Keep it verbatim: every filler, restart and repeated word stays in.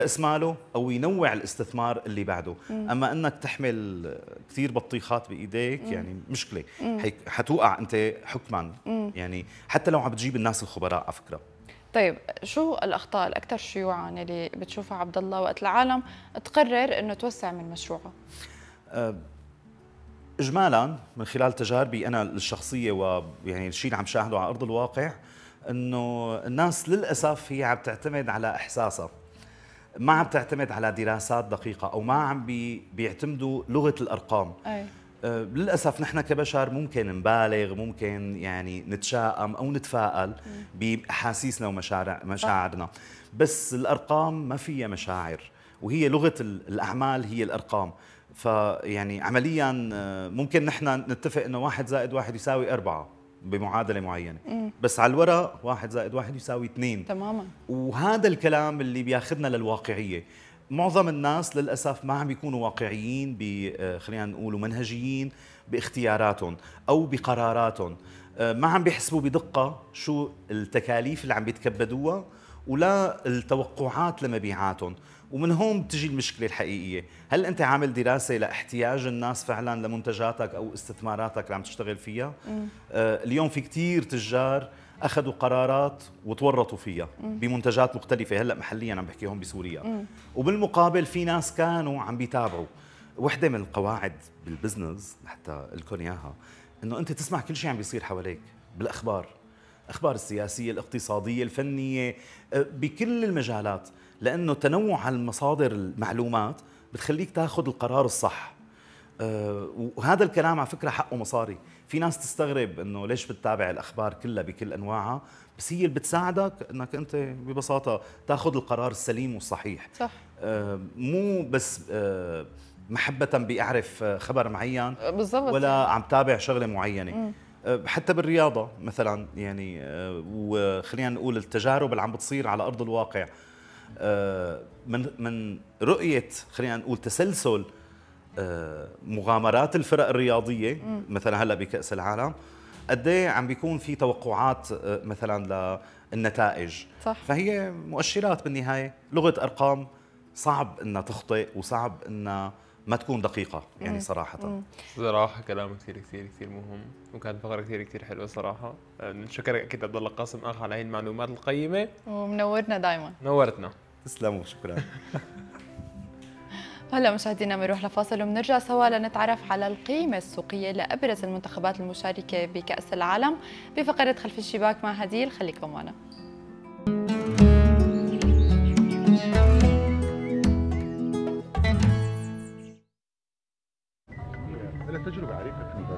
راس ماله او ينوع الاستثمار اللي بعده. مم. اما انك تحمل كثير بطيخات بايديك مم. يعني مشكله، حتوقع انت حكما. مم. يعني حتى لو عم بتجيب الناس الخبراء على فكره. طيب شو الاخطاء الاكثر شيوعا اللي بتشوفها عبد الله وقت العالم تقرر انه توسع من مشروعها؟ أه اجمالا من خلال تجاربي انا الشخصيه ويعني الشيء اللي عم شاهده على ارض الواقع، انه الناس للاسف هي عم تعتمد على احساسها، ما عم تعتمد على دراسات دقيقة، أو ما عم بي بيعتمدوا لغة الأرقام. أي. أه للأسف نحن كبشر ممكن نبالغ، ممكن يعني نتشائم أو نتفائل بأحاسيسنا ومشاعرنا، بس الأرقام ما فيها مشاعر، وهي لغة الأعمال هي الأرقام. فيعني عمليا ممكن نحن نتفق أنه واحد زائد واحد يساوي أربعة بمعادلة معينة، مم. بس على الورق واحد زائد واحد يساوي اثنين تماما. وهذا الكلام اللي بياخذنا للواقعية. معظم الناس للأسف ما عم يكونوا واقعيين، خلينا نقول منهجيين باختياراتهم أو بقراراتهم، ما عم بيحسبوا بدقة شو التكاليف اللي عم بيتكبدوها ولا التوقعات لمبيعاتهم. ومن هون بتجي المشكلة الحقيقية، هل أنت عامل دراسة لاحتياج الناس فعلا لمنتجاتك أو استثماراتك اللي عم تشتغل فيها؟ آه اليوم في كتير تجار أخذوا قرارات وتورطوا فيها مم. بمنتجات مختلفة، هلأ محليا عم بحكي هون بسوريا، مم. وبالمقابل في ناس كانوا عم بيتابعوا. وحدة من القواعد بالبزنس حتى لكم إياها، إنه أنت تسمع كل شيء عم بيصير حواليك بالأخبار، الأخبار السياسية، الاقتصادية، الفنية، بكل المجالات، لأنه تنوع المصادر المعلومات بتخليك تاخذ القرار الصح. وهذا الكلام على فكرة حقه مصاري. في ناس تستغرب إنه ليش بتتابع الأخبار كلها بكل أنواعها، بس هي اللي بتساعدك إنك أنت ببساطة تاخذ القرار السليم والصحيح. صح. مو بس محبة بأعرف خبر معين بالضبط، ولا عم تابع شغلة معينة. م. حتى بالرياضة مثلا، يعني وخلينا نقول التجارب اللي عم بتصير على أرض الواقع، من من رؤية خلينا نقول تسلسل مغامرات الفرق الرياضية، مثلا هلا بكأس العالم قد ايه عم بيكون في توقعات مثلا للنتائج. صح. فهي مؤشرات بالنهاية، لغة أرقام صعب إنها تخطئ وصعب إنها ما تكون دقيقة يعني صراحة. مم. صراحة كلام كثير كثير كثير مهم، وكانت فقرة كثير كثير حلوة صراحة. نشكرك أكيد عبد الله قاسم أخ على هي المعلومات القيمة، ومنورنا دائما. نورتنا. تسلموا، شكرا. هلا مشاهدينا بنروح لفاصل وبنرجع سوا لنتعرف على القيمة السوقية لأبرز المنتخبات المشاركة بكأس العالم بفقرة خلف الشباك مع هديل. خليكم معنا. تجربة عريقة في